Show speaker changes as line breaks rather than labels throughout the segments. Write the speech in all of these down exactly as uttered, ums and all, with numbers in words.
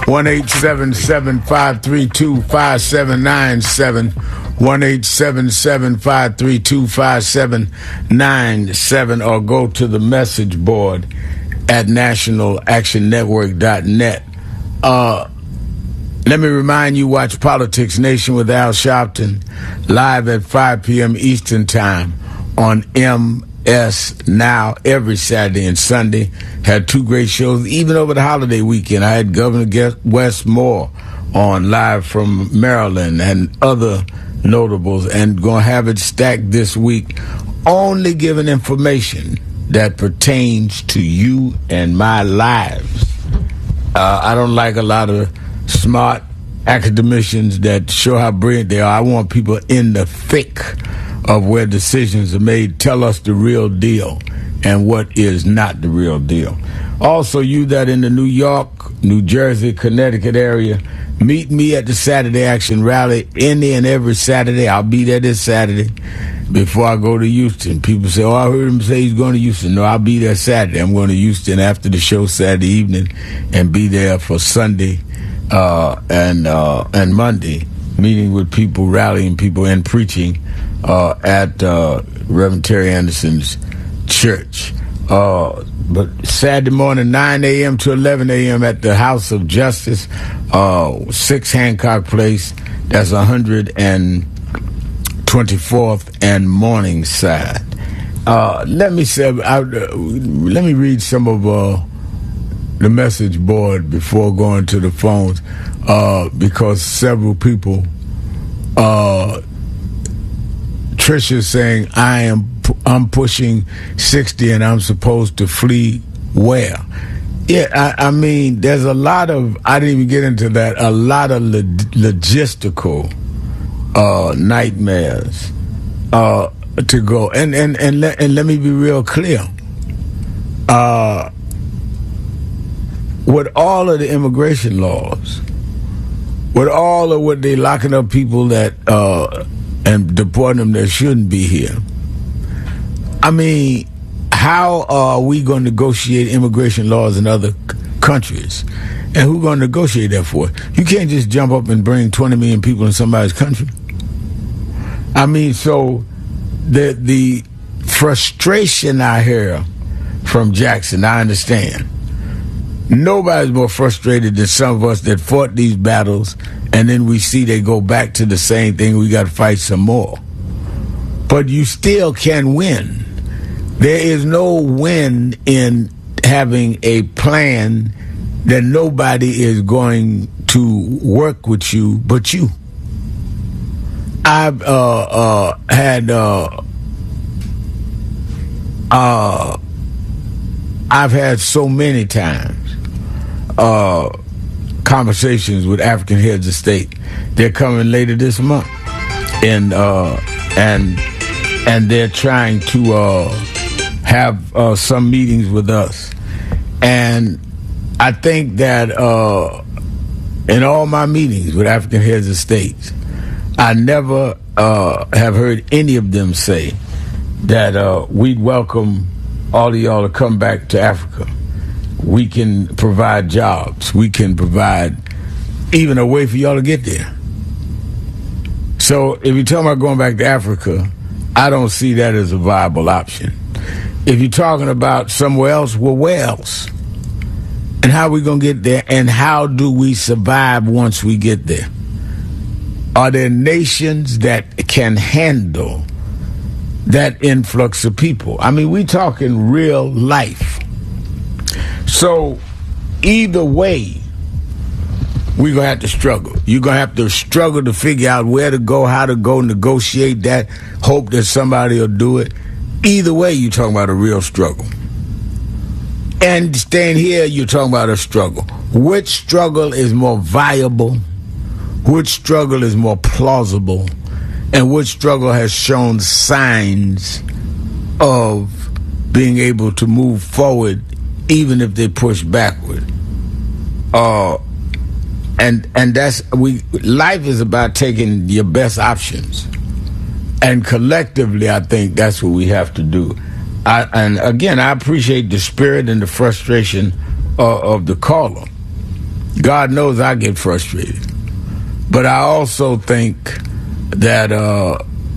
one eight seven seven, five three two, five seven nine seven. one eight seven seven, five three two, five seven nine seven, or go to the message board at national action network dot net. Uh, let me remind you, watch Politics Nation with Al Sharpton live at five p.m. Eastern Time on M S Now every Saturday and Sunday. Had two great shows, even over the holiday weekend. I had Governor Wes Moore on live from Maryland and other notables, and going to have it stacked this week, only giving information that pertains to you and my lives. Uh, I don't like a lot of smart academicians that show how brilliant they are. I want people in the thick of where decisions are made. Tell us the real deal and what is not the real deal. Also, you that in the New York, New Jersey, Connecticut area, meet me at the Saturday Action Rally any and every Saturday. I'll be there this Saturday before I go to Houston. People say, oh, I heard him say he's going to Houston. No, I'll be there Saturday. I'm going to Houston after the show Saturday evening and be there for Sunday uh, and uh, and Monday, meeting with people, rallying people, and preaching uh, at uh, Reverend Terry Anderson's church. Uh, but Saturday morning, nine a.m. to eleven a.m. at the House of Justice, uh, six Hancock Place. That's one hundred twenty-fourth and Morningside. Uh, let me say, I, uh, let me read some of uh, the message board before going to the phones, uh, because several people. Uh, Trisha's saying, I am I'm pushing sixty and I'm supposed to flee where? Yeah, I, I mean, there's a lot of, I didn't even get into that, a lot of lo- logistical uh, nightmares uh, to go. And and and let, and let me be real clear. Uh, with all of the immigration laws, with all of what they locking up people that uh, and deporting them that shouldn't be here, I mean, how are we going to negotiate immigration laws in other c- countries? And who's going to negotiate that for? You can't just jump up and bring twenty million people in somebody's country. I mean, so the the frustration I hear from Jackson, I understand. Nobody's more frustrated than some of us that fought these battles, and then we see they go back to the same thing. We got to fight some more. But you still can win. There is no win in having a plan that nobody is going to work with you but you. I've uh, uh, had uh, uh, I've had so many times uh, conversations with African heads of state. They're coming later this month, and uh, and and they're trying to uh, have uh, some meetings with us. And I think that uh, in all my meetings with African heads of states, I never uh, have heard any of them say that uh, we'd welcome all of y'all to come back to Africa. We can provide jobs. We can provide even a way for y'all to get there. So if you're talking about going back to Africa, I don't see that as a viable option. If you're talking about somewhere else, well, where else? And how are we going to get there? And how do we survive once we get there? Are there nations that can handle that influx of people? I mean, we're talking real life. So either way, we're going to have to struggle. You're going to have to struggle to figure out where to go, how to go, negotiate that, hope that somebody will do it. Either way, you're talking about a real struggle. And staying here, you're talking about a struggle. Which struggle is more viable? Which struggle is more plausible? And which struggle has shown signs of being able to move forward even if they push backward? Uh, and and that's we. Life is about taking your best options, and collectively, I think that's what we have to do. I, and again, I appreciate the spirit and the frustration uh, of the caller, God knows I get frustrated. But I also think that uh,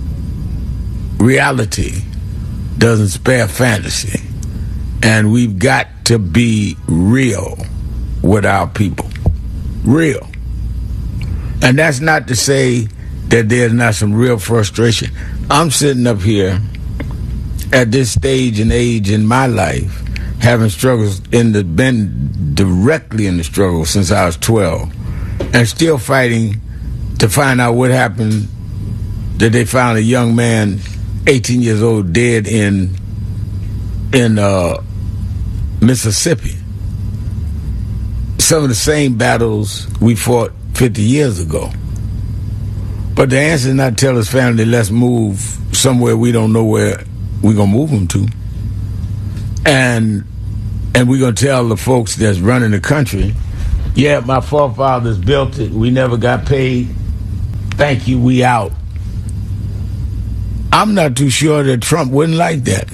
reality doesn't spare fantasy. And we've got to be real with our people. Real. And that's not to say that there's not some real frustration. I'm sitting up here at this stage and age in my life, having struggles in the been directly in the struggle since I was twelve, and still fighting to find out what happened that they found a young man, eighteen years old, dead in in uh, Mississippi. Some of the same battles we fought fifty years ago. But the answer is not tell his family, let's move somewhere we don't know where we're going to move them to. And and we're going to tell the folks that's running the country, yeah, my forefathers built it. We never got paid. Thank you, we out. I'm not too sure that Trump wouldn't like that.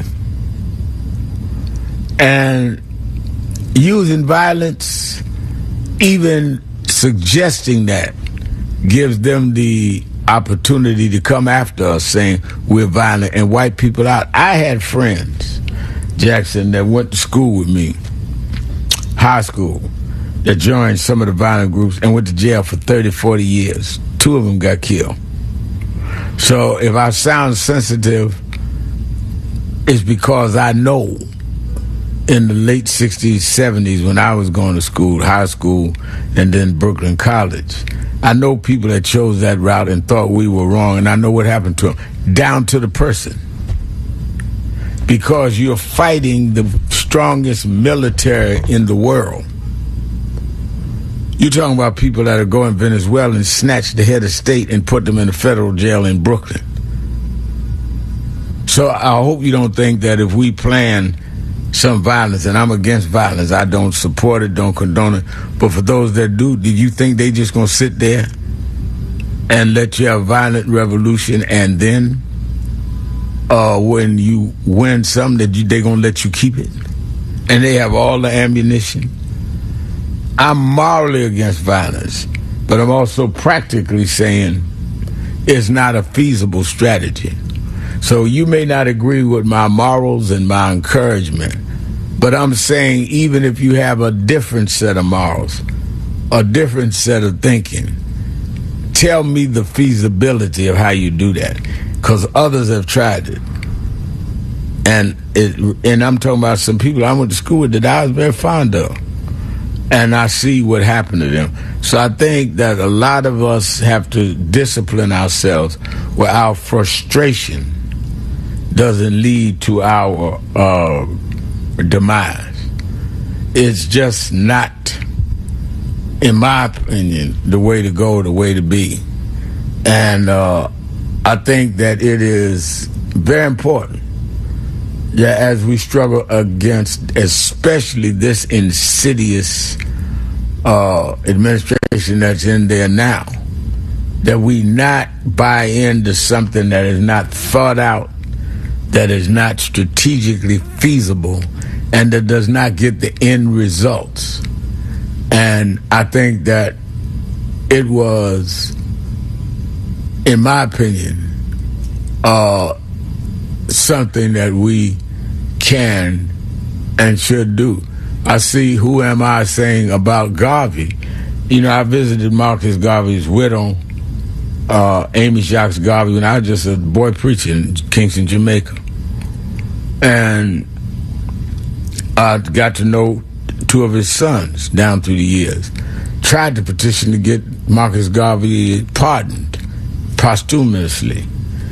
And using violence, even suggesting that, gives them the opportunity to come after us saying we're violent and wipe people out. I had friends, Jackson, that went to school with me, high school, that joined some of the violent groups and went to jail for thirty, forty years. Two of them got killed. So if I sound sensitive, it's because I know in the late sixties, seventies, when I was going to school, high school, and then Brooklyn College, I know people that chose that route and thought we were wrong, and I know what happened to them, down to the person. Because you're fighting the strongest military in the world. You're talking about people that are going to Venezuela and snatch the head of state and put them in a federal jail in Brooklyn. So I hope you don't think that if we plan some violence, and I'm against violence, I don't support it, don't condone it, but for those that do, do you think they just going to sit there and let you have a violent revolution, and then uh, when you win something, that you, they're going to let you keep it? And they have all the ammunition? I'm morally against violence, but I'm also practically saying it's not a feasible strategy. So you may not agree with my morals and my encouragement, but I'm saying even if you have a different set of morals, a different set of thinking, tell me the feasibility of how you do that, because others have tried it. And it, and I'm talking about some people I went to school with that I was very fond of. And I see what happened to them. So I think that a lot of us have to discipline ourselves where our frustration doesn't lead to our uh, demise. It's just not, in my opinion, the way to go, the way to be. And uh, I think that it is very important that as we struggle against, especially this insidious uh, administration that's in there now, that we not buy into something that is not thought out, that is not strategically feasible, and that does not get the end results. And I think that it was, in my opinion, uh, something that we can and should do. I see Who Am I saying about Garvey. You know, I visited Marcus Garvey's widow, uh, Amy Jacques Garvey, when I was just a boy preacher in Kingston, Jamaica. And I got to know two of his sons down through the years. Tried to petition to get Marcus Garvey pardoned posthumously.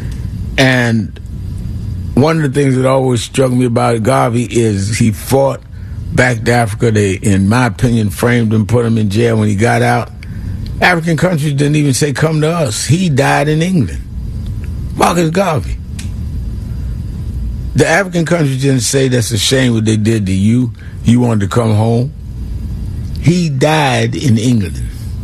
And one of the things that always struck me about Garvey is he fought back to Africa. They, in my opinion, framed him, put him in jail when he got out. African countries didn't even say, come to us. He died in England. Marcus Garvey. The African countries didn't say, that's a shame what they did to you. You wanted to come home. He died in England.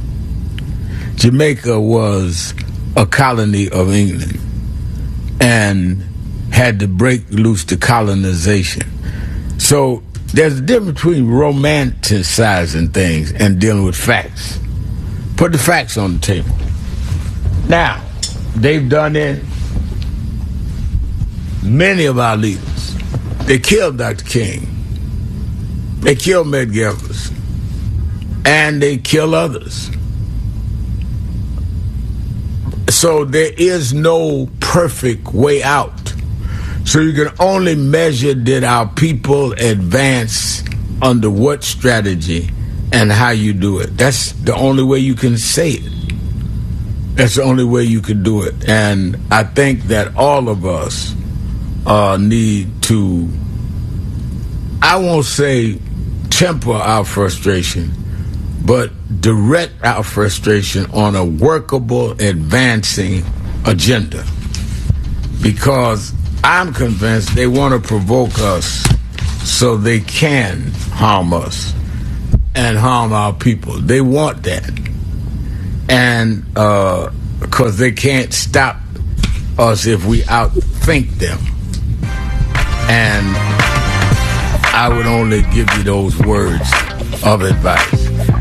Jamaica was a colony of England and had to break loose the colonization. So there's a difference between romanticizing things and dealing with facts. Put the facts on the table. Now, they've done it. Many of our leaders, they killed Doctor King. They killed Medgar Evers. And they kill others. So there is no perfect way out. So you can only measure did our people advance under what strategy and how you do it. That's the only way you can say it. That's the only way you can do it. And I think that all of us uh, need to, I won't say temper our frustration, but direct our frustration on a workable, advancing agenda. Because I'm convinced they want to provoke us so they can harm us and harm our people. They want that. And uh, because they can't stop us if we outthink them. And I would only give you those words of advice.